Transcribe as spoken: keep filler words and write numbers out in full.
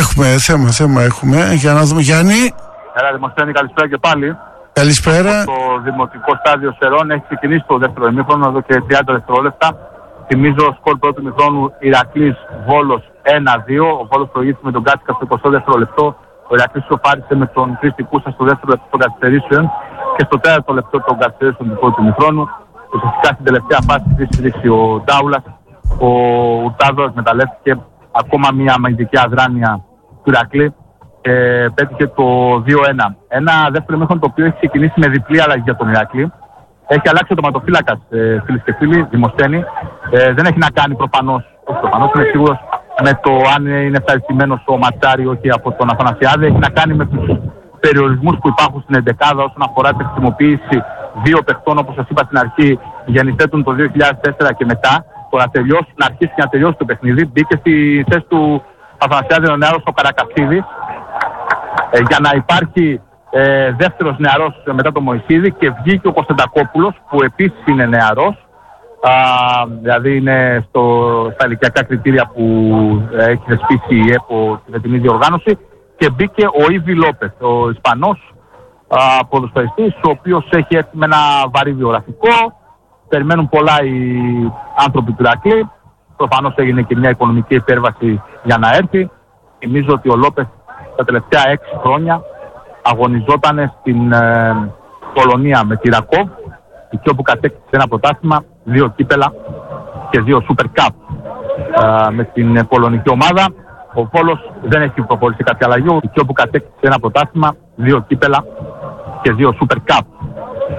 Έχουμε θέμα, θέμα έχουμε. Για να δούμε, Γιάννη. Έλα, Δημοσθένη, καλησπέρα και πάλι. Καλησπέρα. Το δημοτικό στάδιο Σερών έχει ξεκινήσει το δεύτερο ημίχρονο εδώ και τριάντα δευτερόλεπτα. Θυμίζω σκορ πρώτου ημίχρονου Ηρακλής Βόλος ένα δύο. Ο Βόλος προηγήθηκε με τον Κάτσικα στο εικοστό δεύτερο λεπτό. Ο Ηρακλής σοφάρισε με τον Κρίστη Κούσα στο δεύτερο λεπτό των καθυστερήσεων. Και στο τέταρτο λεπτό των καθυστερήσεων του πρώτου ημίχρονου. Ουσιαστικά στην τελευταία φάση της στήριξη ο Ντάουλας. Ο Ουρτάδο εκμεταλλεύτηκε ακόμα μια αμυντική αδράνεια του Ηρακλή. Ε, πέτυχε το δύο ένα. Ένα δεύτερο ημίχρονο το οποίο έχει ξεκινήσει με διπλή αλλαγή για τον Ηρακλή. Έχει αλλάξει ο τερματοφύλακας, ε, φίλες και φίλοι, Δημοσθένη. Ε, δεν έχει να κάνει προφανώς, όχι προφανώς, είμαι σίγουρος με το αν είναι ευχαριστημένος ο Ματσάρη όχι από τον Αθανασιάδη. Έχει να κάνει με τους περιορισμούς που υπάρχουν στην εντεκάδα όσον αφορά τη χρησιμοποίηση δύο παιχτών, όπως σας είπα στην αρχή, γεννηθέτουν το δύο χιλιάδες τέσσερα και μετά. Το να τελειώσει, να αρχίσει και να τελειώσει το παιχνίδι. Μπήκε στη θέση του Αθανασιάδη ο νεαρός ο Καρακαψίδης. Ε, για να υπάρχει ε, δεύτερος νεαρός μετά τον Μωυσίδη και βγήκε ο Κωνσταντακόπουλος που επίσης είναι νεαρός, α, δηλαδή είναι στο, στα ηλικιακά κριτήρια που ε, έχει θεσπίσει η ΕΠΟ με την ίδια οργάνωση, και μπήκε ο Ήβι Λόπεθ, ο Ισπανός ποδοσφαιριστής, ο οποίος έχει έρθει με ένα βαρύ βιογραφικό. Περιμένουν πολλά οι άνθρωποι του Ηρακλή. Προφανώς έγινε και μια οικονομική υπέρβαση για να έρθει. Θυμίζω ότι ο Λόπεθ τα τελευταία έξι χρόνια αγωνιζόταν στην ε, Πολωνία με τη Ρακόβ, εκεί όπου κατέκτησε ένα πρωτάθλημα, δύο κύπελα και δύο Super Cup ε, με την πολωνική ομάδα. Ο Βόλος δεν έχει προχωρήσει σε κάποια αλλαγή, εκεί όπου κατέκτησε ένα πρωτάθλημα, δύο κύπελα και δύο Super Cup.